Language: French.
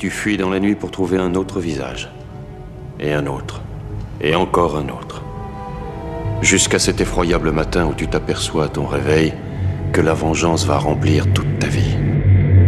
Tu fuis dans la nuit pour trouver un autre visage. Et un autre. Et encore un autre. Jusqu'à cet effroyable matin où tu t'aperçois à ton réveil que la vengeance va remplir toute ta vie.